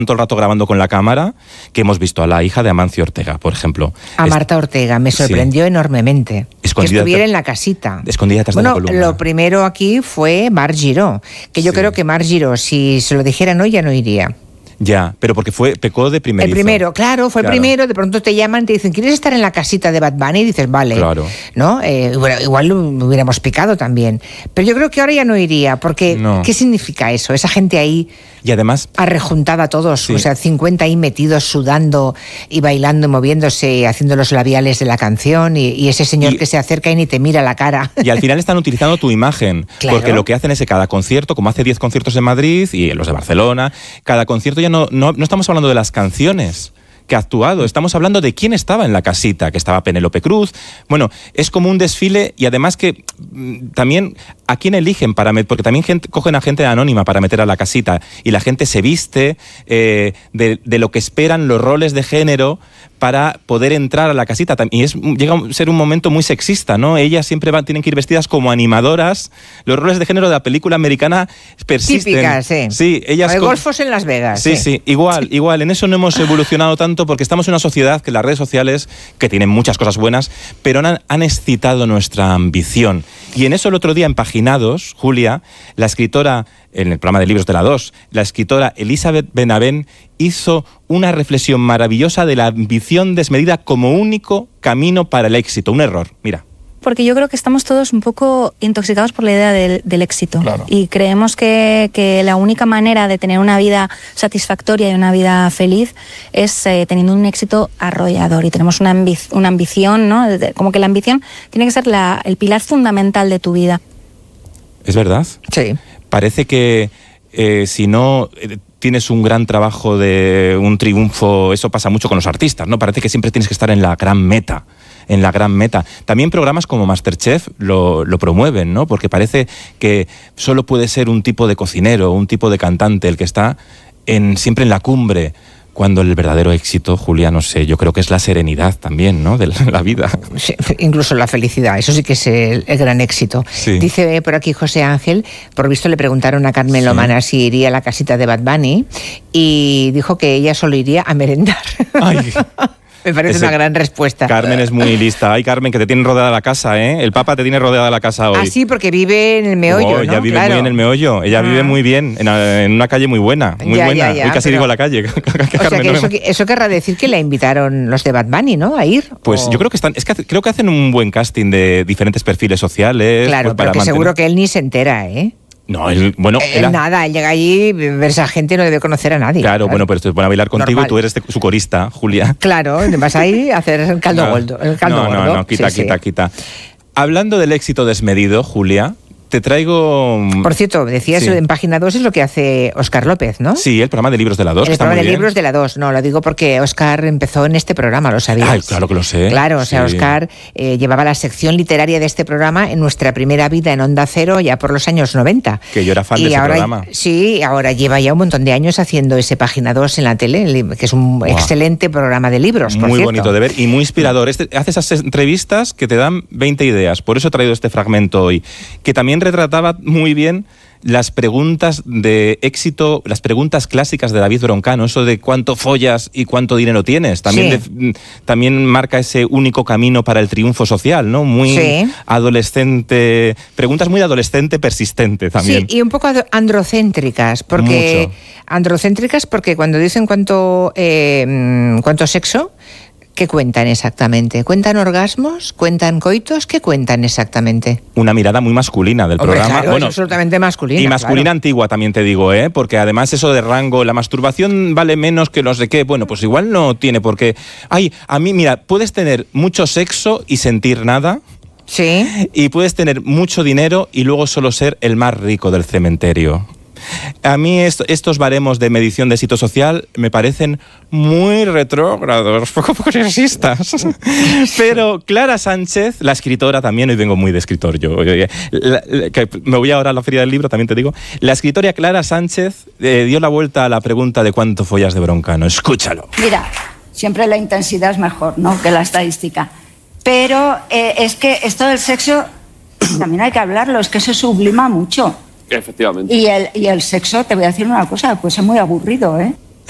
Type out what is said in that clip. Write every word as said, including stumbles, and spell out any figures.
todo el rato grabando con la cámara, que hemos visto a la hija de Amancio Ortega, por ejemplo. A Marta Ortega, me sorprendió sí. enormemente. Escondida que estuviera en la casita. Escondida detrás bueno, de la columna. Lo primero aquí fue Marc Giró, que yo sí. creo que Marc Giró, si se lo dijeran hoy, ya no iría. Ya, pero porque fue pecó de primerizo. El primero, claro, fue claro. primero, de pronto te llaman y te dicen, ¿quieres estar en la casita de Bad Bunny? Y dices, vale. Claro. ¿No? Eh, bueno, igual lo hubiéramos picado también. Pero yo creo que ahora ya no iría, porque no. ¿qué significa eso? Esa gente ahí... Y además... arrejuntada todos, sí. o sea, cincuenta ahí metidos, sudando y bailando, moviéndose, haciendo los labiales de la canción, y, y ese señor y, que se acerca y ni te mira la cara. Y al final están utilizando tu imagen, claro. porque lo que hacen es que cada concierto, como hace diez conciertos en Madrid y en los de Barcelona, cada concierto ya no, no, no estamos hablando de las canciones que ha actuado, estamos hablando de quién estaba en la casita, que estaba Penélope Cruz. Bueno, es como un desfile, y además que también a quién eligen para meter, porque también gente, cogen a gente anónima para meter a la casita, y la gente se viste eh, de, de lo que esperan los roles de género para poder entrar a la casita. Y es, llega a ser un momento muy sexista, ¿no? Ellas siempre van, tienen que ir vestidas como animadoras. Los roles de género de la película americana persisten. Típicas, sí. Sí, ellas... O de golfos en Las Vegas. Sí, sí, sí, igual, sí. igual. En eso no hemos evolucionado tanto, porque estamos en una sociedad que las redes sociales, que tienen muchas cosas buenas, pero han, han excitado nuestra ambición. Y en eso el otro día, en Paginados, Julia, la escritora, en el programa de libros de la dos, la escritora Elizabeth Benavent hizo una reflexión maravillosa de la ambición desmedida como único camino para el éxito. Un error, mira. Porque yo creo que estamos todos un poco intoxicados por la idea del, del éxito. Claro. Y creemos que, que la única manera de tener una vida satisfactoria y una vida feliz es eh, teniendo un éxito arrollador. Y tenemos una, ambi una ambición, ¿no? Como que la ambición tiene que ser la, el pilar fundamental de tu vida. ¿Es verdad? Sí. Parece que eh, si no... Eh, tienes un gran trabajo de un triunfo, eso pasa mucho con los artistas, ¿no? Parece que siempre tienes que estar en la gran meta, en la gran meta. También programas como MasterChef lo, lo promueven, ¿no? Porque parece que solo puede ser un tipo de cocinero, un tipo de cantante el que está en, siempre en la cumbre, cuando el verdadero éxito, Julia, no sé, yo creo que es la serenidad también, ¿no? De la vida. Sí, incluso la felicidad, eso sí que es el, el gran éxito. Sí. Dice por aquí José Ángel, por visto le preguntaron a Carmen sí. Lomana si iría a la casita de Bad Bunny, y dijo que ella solo iría a merendar. Ay. Me parece Ese, una gran respuesta. Carmen es muy lista. Ay, Carmen, que te tienen rodeada la casa, ¿eh? El Papa te tiene rodeada la casa hoy. Ah, sí, porque vive en el meollo, oh, ¿no? Ella vive claro. muy en el meollo. Ella ah. vive muy bien, en, en una calle muy buena. Muy ya, buena. Ya, ya, Hoy casi pero... digo la calle. O sea, que eso, eso querrá decir que la invitaron los de Bad Bunny, ¿no? A ir. Pues o... yo creo que están... Es que creo que hacen un buen casting de diferentes perfiles sociales. Claro, pues, pero para que mantener... seguro que él ni se entera, ¿eh? No, él, bueno... Él, él nada, él llega allí, ver esa gente, no debe conocer a nadie. Claro, claro. bueno, pero te ponen a bailar contigo. Normal. Y tú eres su corista, Julia. Claro, vas ahí a hacer el caldo no, gordo. El caldo no, gordo. no, no, quita, sí, quita, sí. quita. Hablando del éxito desmedido, Julia, te traigo... Por cierto, decías sí. en Página dos es lo que hace Óscar López, ¿no? Sí, el programa de libros de la dos. El está programa muy de bien. libros de la dos, no, lo digo porque Óscar empezó en este programa, ¿lo sabías? Ay, claro que lo sé. Claro, o sea, sí. Óscar eh, llevaba la sección literaria de este programa en nuestra primera vida en Onda Cero ya por los años noventa. Que yo era fan y de ese ahora, programa. Sí, ahora lleva ya un montón de años haciendo ese Página dos en la tele, que es un wow. excelente programa de libros, por Muy cierto. bonito de ver y muy inspirador. Este, hace esas entrevistas que te dan veinte ideas, por eso he traído este fragmento hoy, que también retrataba muy bien las preguntas de éxito, las preguntas clásicas de David Broncano, eso de cuánto follas y cuánto dinero tienes, también, sí. de, también marca ese único camino para el triunfo social, ¿no? Muy sí. adolescente, preguntas muy adolescente, persistente también. Sí, y un poco androcéntricas, porque Mucho. androcéntricas porque cuando dicen cuánto, eh, cuánto sexo, ¿qué cuentan exactamente? ¿Cuentan orgasmos? ¿Cuentan coitos? ¿Qué cuentan exactamente? Una mirada muy masculina del Hombre, programa. Claro, bueno, es absolutamente masculina. Y masculina claro. antigua también te digo, ¿eh? Porque además eso de rango, la masturbación vale menos que los de qué. Bueno, pues igual no tiene por qué. Ay, a mí, mira, puedes tener mucho sexo y sentir nada. Sí. Y puedes tener mucho dinero y luego solo ser el más rico del cementerio. A mí est estos baremos de medición de éxito social me parecen muy retrógrados, poco progresistas. Pero Clara Sánchez, la escritora también, hoy vengo muy de escritor yo, la, la, que me voy ahora a la feria del libro, también te digo, la escritora Clara Sánchez eh, dio la vuelta a la pregunta de cuánto follas de Broncano. Escúchalo. Mira, siempre la intensidad es mejor, ¿no?, que la estadística. Pero eh, es que esto del sexo también hay que hablarlo, es que se sublima mucho. Efectivamente. Y el, y el sexo, te voy a decir una cosa, pues es muy aburrido, ¿eh?